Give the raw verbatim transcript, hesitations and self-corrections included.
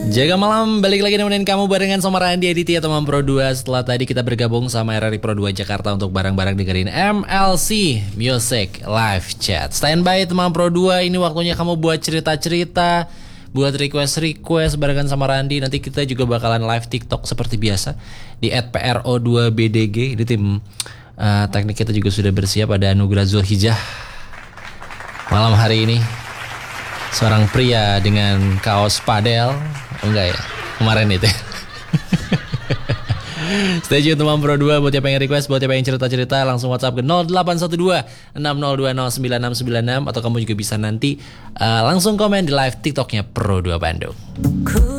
Jaga malam, balik lagi nemenin kamu barengan sama Randy Aditya teman Pro dua. Setelah tadi kita bergabung sama R R I Pro dua Jakarta untuk bareng-bareng dengerin M L C Music Live Chat. Standby teman Pro dua, ini waktunya kamu buat cerita-cerita, buat request-request barengan sama Randy. Nanti kita juga bakalan live TikTok seperti biasa di at P R O dua B D G. Ini tim uh, teknik kita juga sudah bersiap. Ada Anugrah Zulhijjah malam hari ini, seorang pria dengan kaos padel. Oh enggak ya, kemarin itu. Stay tune teman Pro dua. Buat yang pengen request, buat yang pengen cerita-cerita, langsung WhatsApp ke nol delapan satu dua enam nol dua nol sembilan enam sembilan enam. Atau kamu juga bisa nanti uh, langsung komen di live TikToknya Pro dua Bandung.